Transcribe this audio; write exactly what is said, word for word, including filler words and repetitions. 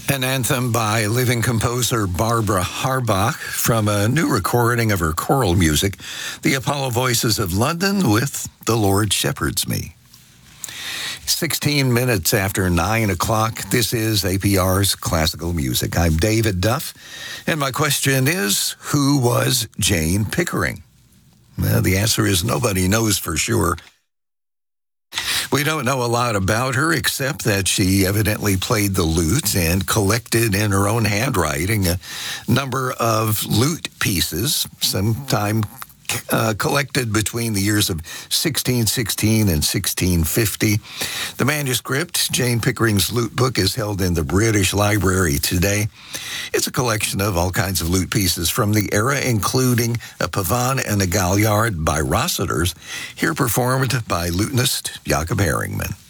An anthem by living composer Barbara Harbach from a new recording of her choral music, the Apollo Voices of London with The Lord Shepherds Me. sixteen minutes after nine o'clock, this is A P R's Classical Music. I'm David Duff, and my question is, who was Jane Pickering? Well, the answer is nobody knows for sure. We don't know a lot about her except that she evidently played the lute and collected in her own handwriting a number of lute pieces, sometime uh, collected between the years of sixteen sixteen and sixteen fifty. The manuscript, Jane Pickering's Lute Book, is held in the British Library today. It's a collection of all kinds of lute pieces from the era, including a pavane and a galliard by Rossiters, here performed by lutenist Jacob Herringman.